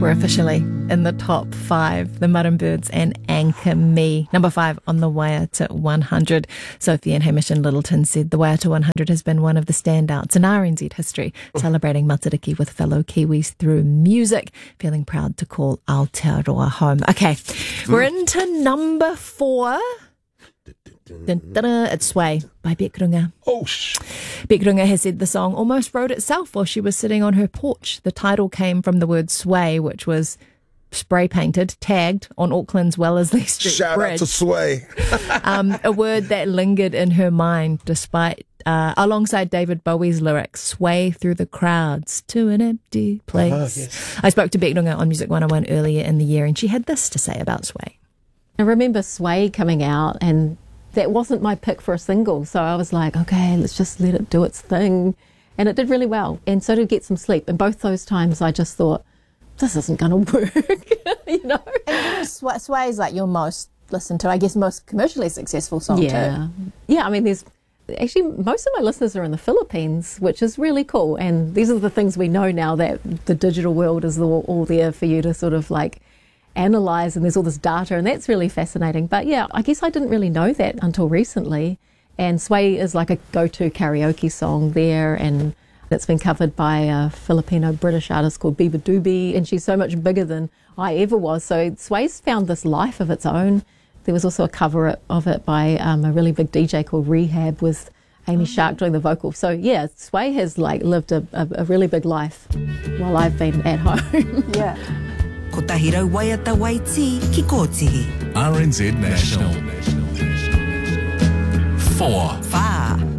We're officially in the top 5, the Mudden Birds and Anchor Me. Number 5 on the Waiata 100. Sophie and Hamish in Littleton said the Waiata 100 has been one of the standouts in RNZ history, celebrating Matariki with fellow Kiwis through music. Feeling proud to call Aotearoa home. Okay, we're into number 4. It's Sway by Beck Runga. Beck Runga has said the song almost wrote itself while she was sitting on her porch. The title came from the word sway, which was spray painted, tagged on Auckland's Wellesley Street Shout Bridge. out to Sway. A word that lingered in her mind despite, alongside David Bowie's lyrics, sway through the crowds to an empty place. Yes. I spoke to Beck Runga on Music 101 earlier in the year and she had this to say about Sway. I remember Sway coming out and that wasn't my pick for a single, so I was like, okay, let's just let it do its thing. And it did really well, and so did Get Some Sleep. And both those times I just thought, this isn't going to work, you know? And Sway is like your most listened to, I guess, most commercially successful song too. Yeah, I mean, there's actually most of my listeners are in the Philippines, which is really cool. And these are the things we know now, that the digital world is all there for you to sort of like analyze, and there's all this data, and that's really fascinating. But yeah, I guess I didn't really know that until recently. And Sway is like a go-to karaoke song there, and it's been covered by a Filipino-British artist called Biba Doobie, and she's so much bigger than I ever was. So Sway's found this life of its own. There was also a cover of it by a really big DJ called Rehab with Amy Shark doing the vocal. So yeah, Sway has like lived a really big life while I've been at home. Yeah. Ko tahirau waiata waiti ki kōtihi. RNZ National. 4. 5.